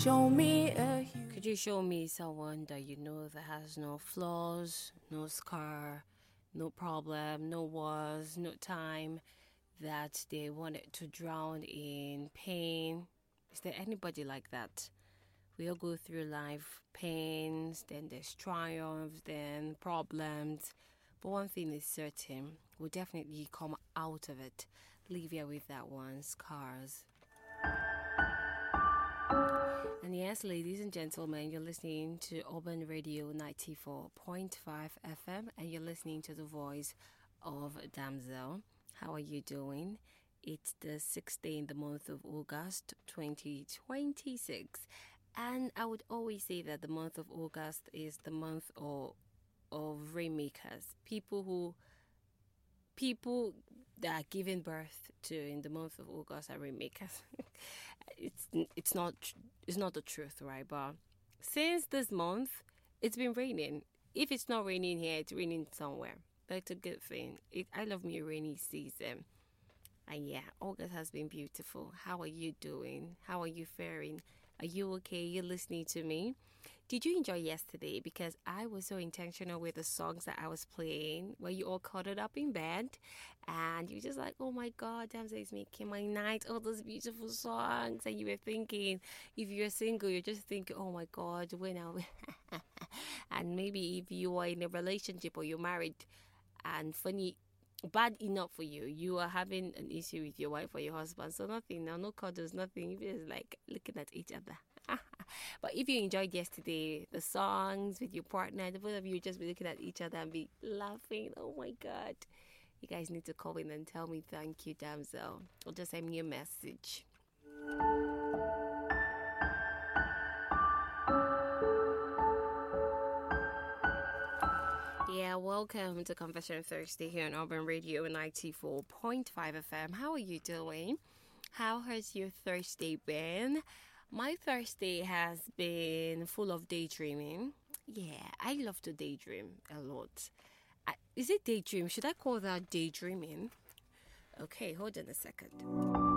Could you show me someone that you know that has no flaws, no scar, no problem, no wars, no time, that they wanted to drown in pain? Is there anybody like that? We all go through life pains, then there's triumphs, then problems. But one thing is certain, we'll definitely come out of it. Leave here with that one, scars. And yes, ladies and gentlemen, you're listening to Urban Radio 94.5 FM, and you're listening to the voice of Damsel. How are you doing? It's the 6th day in the month of August 2026. And I would always say that the month of August is the month of rainmakers. People that are giving birth to in the month of August are rainmakers. it's not the truth, right? But since this month, it's been raining. If it's not raining here, it's raining somewhere. That's a good thing. I love me a rainy season. And yeah, August has been beautiful. How are you doing? How are you faring? Are you okay? You listening to me? Did you enjoy yesterday? Because I was so intentional with the songs that I was playing, where you all cuddled up in bed, and you were just like, "Oh my God, Damsel is making my night." All those beautiful songs, and you were thinking, if you're single, you're just thinking, "Oh my God, when are we?" And maybe if you are in a relationship or you're married, and funny. Bad enough for you. You are having an issue with your wife or your husband. So nothing now, no cuddles, nothing. You're just like looking at each other. But if you enjoyed yesterday, the songs with your partner, the both of you just be looking at each other and be laughing. Oh my God. You guys need to call in and tell me thank you, Damsel. Or just send me a message. Yeah, welcome to Confession Thursday here on Urban Radio 94.5 FM. How are you doing? How has your Thursday been? My Thursday has been full of daydreaming. Yeah, I love to daydream a lot. Is it daydream? Should I call that daydreaming? Okay, hold on a second.